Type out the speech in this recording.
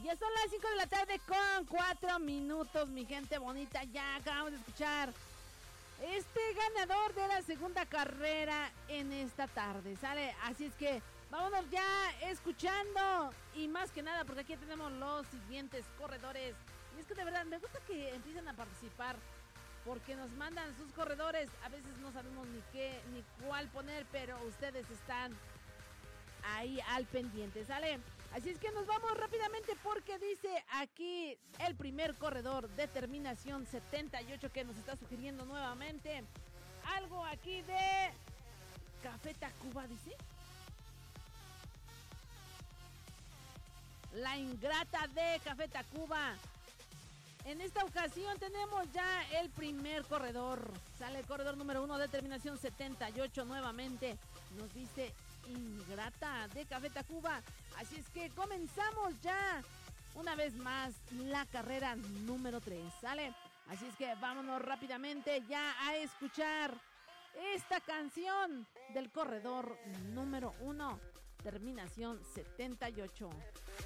Ya son las 5 de la tarde con 4 minutos, mi gente bonita. Ya acabamos de escuchar ganador de la segunda carrera en esta tarde, ¿sale? Así es que vámonos ya escuchando. Y más que nada, porque aquí tenemos los siguientes corredores. Y es que de verdad me gusta que empiecen a participar, porque nos mandan sus corredores. A veces no sabemos ni qué ni cuál poner, pero ustedes están ahí al pendiente, ¿sale? Así es que nos vamos rápidamente, porque dice aquí el primer corredor de terminación 78 que nos está sugiriendo nuevamente algo aquí de Café Tacuba, dice. La ingrata de Café Tacuba. En esta ocasión tenemos ya el primer corredor. Sale el corredor número 1 de terminación 78 nuevamente. Nos dice Ingrata de Café Tacuba. Así es que comenzamos ya una vez más la carrera número 3, ¿sale? Así es que vámonos rápidamente ya a escuchar esta canción del corredor número 1, terminación 78.